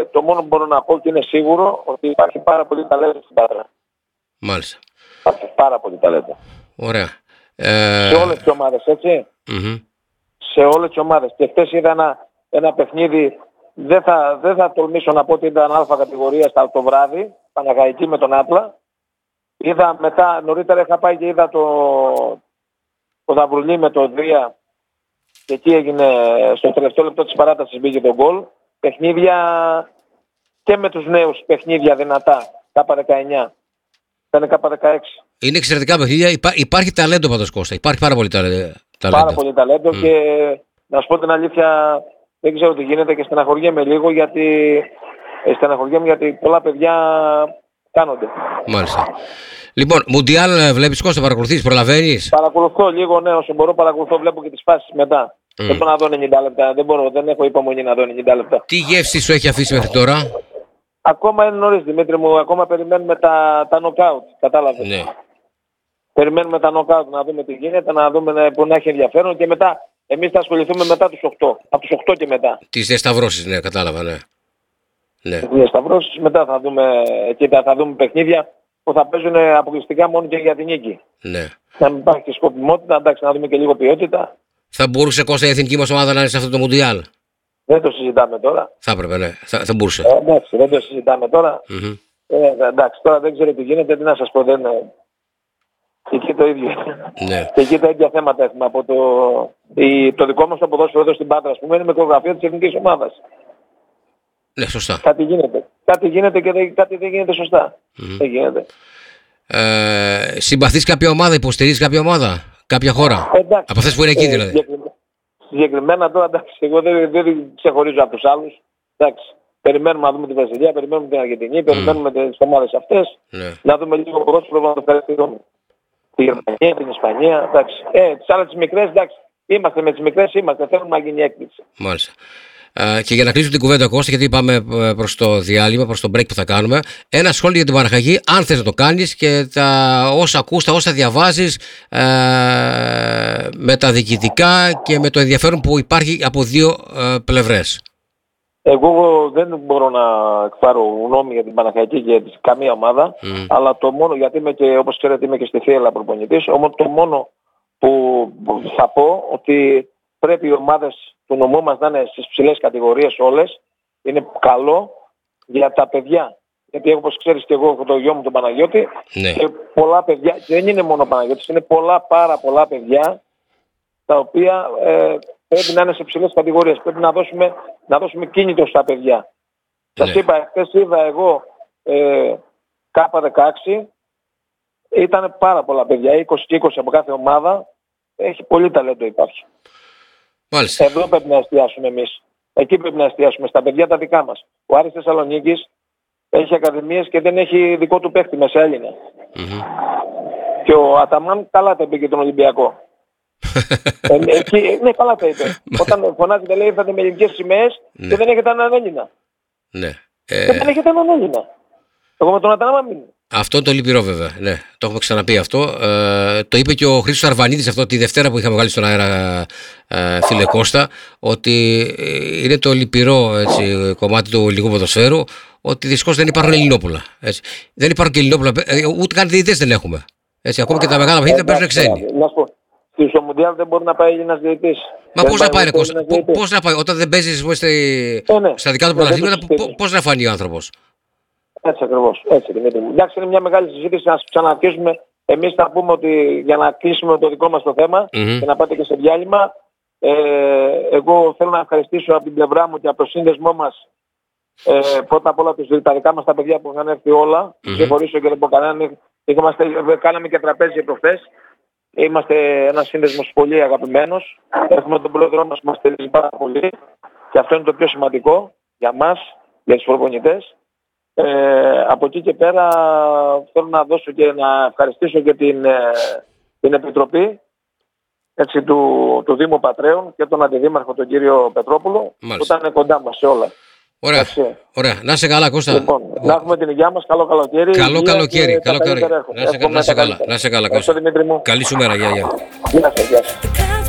το μόνο που μπορώ να πω και είναι σίγουρο ότι υπάρχει πάρα πολύ ταλέντο στην Πάτρα. Μάλιστα. Υπάρχει πάρα πολύ ταλέντο. Ωραία. Σε όλες τις ομάδες, έτσι. Σε όλες τις ομάδες. Και χθες είδα ένα παιχνίδι, δεν θα τολμήσω να πω ότι ήταν α κατηγορία το βράδυ, Παναγαϊκή με τον Άτλα. Είδα μετά, νωρίτερα είχα πάει και είδα το Δαβρουλί με το Δία και εκεί έγινε στο τελευταίο λεπτό της παράτασης μπήκε το γκολ. Παιχνίδια και με τους νέους παιχνίδια δυνατά, K19. Ήταν K16. Είναι εξαιρετικά παιχνίδια. Υπάρχει ταλέντο πάντως, Κώστα. Υπάρχει πάρα πολύ ταλέντο. Πάρα πολύ ταλέντο και να σου πω την αλήθεια, δεν ξέρω τι γίνεται και στεναχωριέμαι λίγο γιατί πολλά παιδιά κάνονται. Μάλιστα. Λοιπόν, Μουντιάλ βλέπεις, Κώστα, παρακολουθείς, προλαβαίνεις? Παρακολουθώ λίγο, ναι, όσο μπορώ παρακολουθώ, βλέπω και τις φάσεις μετά. Δεν μπορώ να δω 90 λεπτά, δεν έχω υπομονή να δω 90 λεπτά. Τι γεύση σου έχει αφήσει μέχρι τώρα? Ακόμα είναι νωρίς, Δημήτρη μου, ακόμα περιμένουμε τα knockout, κατάλαβες. Ναι. Περιμένουμε τα knockout να δούμε τι γίνεται, να δούμε που να έχει ενδιαφέρον και μετά εμείς θα ασχοληθούμε μετά τους 8, από τους 8 και μετά. Τις διασταυρώσεις, ναι, κατάλαβα, ναι. Τις διασταυρώσεις, μετά θα δούμε παιχνίδια που θα παίζουν αποκλειστικά μόνο και για την νίκη. Ναι. Να μην υπάρχει και σκοπιμότητα, εντάξει, να δούμε και λίγο ποιότητα. Θα μπορούσε, Κώστα, η εθνική μας ομάδα να είναι σε αυτό το Μουντιάλ? Δεν το συζητάμε τώρα. Θα έπρεπε, ναι. Θα μπορούσε. Εντάξει, δεν το συζητάμε τώρα. Εντάξει, τώρα δεν ξέρω τι γίνεται, τι να σας πω, δεν είναι. Εκεί το ίδιο. Ναι. Και εκεί τα ίδια θέματα έχουμε. Από το δικό μας το ποδόσφαιρο εδώ στην Πάτρα, ας πούμε, είναι μικρογραφείο της εθνικής ομάδας. Ναι, σωστά. Κάτι γίνεται. Κάτι γίνεται και κάτι δεν γίνεται σωστά. Δεν γίνεται. Συμπαθείς κάποια ομάδα, υποστηρίζεις κάποια ομάδα, κάποια χώρα? Εντάξει, από αυτές που είναι εκεί δηλαδή. Συγκεκριμένα τώρα, εντάξει, εγώ δεν ξεχωρίζω από τους άλλους. Εντάξει. Περιμένουμε να δούμε τη Βραζιλία, περιμένουμε την Αργεντινή, περιμένουμε τις ομάδες αυτές. Να δούμε λίγο ποδόσφαιρο να το ευχαριστούμε. Τη Γερμανία, την Ισπανία, εντάξει. Τις άλλες τις μικρές, εντάξει. Είμαστε με τις μικρές, θέλουμε να γίνει έκπληξη. Μάλιστα. Και για να κλείσω την κουβέντα, Κώστα, γιατί πάμε προς το διάλειμμα, προς το break που θα κάνουμε, ένα σχόλιο για την Παναχαγή, αν θες να το κάνεις, και τα όσα ακούς, τα όσα διαβάζεις, με τα διοικητικά και με το ενδιαφέρον που υπάρχει από δύο πλευρές. Εγώ δεν μπορώ να εκφάρω γνώμη για την Παναχαϊκή και για καμία ομάδα, αλλά το μόνο, γιατί είμαι και, όπως ξέρετε, είμαι και στη Θήελα προπονητής, όμως το μόνο που θα πω ότι πρέπει οι ομάδες του νομού μας να είναι στις ψηλές κατηγορίες όλες. Είναι καλό για τα παιδιά. Γιατί όπως ξέρεις και εγώ έχω το γιο μου τον Παναγιώτη, και πολλά παιδιά, και δεν είναι μόνο Παναγιώτης, είναι πάρα πολλά παιδιά τα οποία πρέπει να είναι σε ψηλές κατηγορίες. Πρέπει να δώσουμε κίνητρο στα παιδιά. Σας είπα, χθες είδα εγώ K16, ήταν πάρα πολλά παιδιά, 20 και 20 από κάθε ομάδα, έχει πολύ ταλέντο υπάρχει. Μάλιστα. Εδώ πρέπει να εστιάσουμε εμείς. Εκεί πρέπει να εστιάσουμε, στα παιδιά τα δικά μας. Ο Άρης Θεσσαλονίκης έχει ακαδημίες και δεν έχει δικό του παίχτη μέσα Έλληνα. Και ο Αταμάν καλά τα είπε και τον Ολυμπιακό. Ναι, καλά τα είπε. Όταν φωνάζετε, λέει, ήρθατε με ελληνικές σημαίες και δεν έχετε έναν Έλληνα. Ναι. Δεν έχετε έναν Έλληνα. Εγώ με τον Αταμάν μείνω. Αυτό το λυπηρό, βέβαια. Ναι, το έχουμε ξαναπεί αυτό. Το είπε και ο Χρήστος Αρβανίτης αυτό τη Δευτέρα που είχαμε βγάλει στον αέρα, φίλε Κώστα, ότι είναι το λυπηρό, έτσι, κομμάτι του ελληνικού ποδοσφαίρου, ότι δυστυχώς δεν υπάρχουν Ελληνόπουλα. Έτσι. Δεν υπάρχουν και Ελληνόπουλα, ούτε καν διαιτητές δεν έχουμε. Έτσι, ακόμα και τα μεγάλα παιχνίδια παίζουν ξένοι. Να σου πω, στο Μουντιάλ δεν μπορεί να πάει Έλληνας διαιτητής. Μα πώς να πάει, ρε Κώστα, πώς να πάει, όταν δεν παίζεις στα δικά του πρωταθλήματα, πώς να φανεί ο άνθρωπος? Έτσι ακριβώς. Έτσι, Δημήτρη μου. Εντάξει, είναι μια μεγάλη συζήτηση να ξαναρχίσουμε. Εμείς θα πούμε ότι για να κλείσουμε το δικό μας το θέμα και να πάτε και σε διάλειμμα, εγώ θέλω να ευχαριστήσω από την πλευρά μου και από το σύνδεσμό μας πρώτα απ' όλα τα δικά μας τα παιδιά που είχαν έρθει όλα. Δεν χωρίσω και δεν πω κανέναν. Κάναμε και τραπέζι προχθές. Είμαστε ένας σύνδεσμος πολύ αγαπημένος. Έχουμε τον πρόεδρό μας που μας στηρίζει πάρα πολύ. Και αυτό είναι το πιο σημαντικό για μας, για τους προπονητές. Από εκεί και πέρα θέλω να δώσω και να ευχαριστήσω και την Επιτροπή, έτσι, του Δήμου Πατρέων και τον Αντιδήμαρχο τον κύριο Πετρόπουλο. Μάλιστα. Που ήταν κοντά μας σε όλα. Ωραία. Ωραία. Να είσαι καλά, Κώστα. Λοιπόν, να έχουμε την υγεία μας. Καλό καλοκαίρι. Καλό καλοκαίρι. Να είσαι καλά, Κώστα. Καλή σου μέρα. Γεια. Γεια σας.